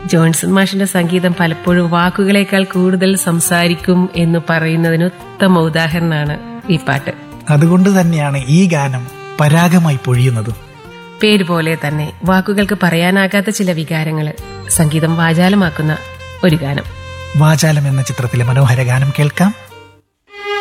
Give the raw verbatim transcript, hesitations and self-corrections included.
Johnson മാഷിന്റെ സംഗീതം പലപ്പോഴും വാക്കുകളേക്കാൾ കൂടുതൽ സംസാരിക്കും എന്ന് പറയുന്നതിന് ഉത്തമ ഉദാഹരണമാണ് ഈ പാട്ട്. അതുകൊണ്ട് തന്നെയാണ് ഈ ഗാനം പരാഗമായി പൊഴിയുന്നത്. പേര് പോലെ തന്നെ വാക്കുകൾക്ക് പറയാനാകാത്ത ചില വികാരങ്ങള് സംഗീതം വാചാലമാക്കുന്ന ഒരു ഗാനം. വാചാലം എന്ന ചിത്രത്തിലെ മനോഹര ഗാനം കേൾക്കാം.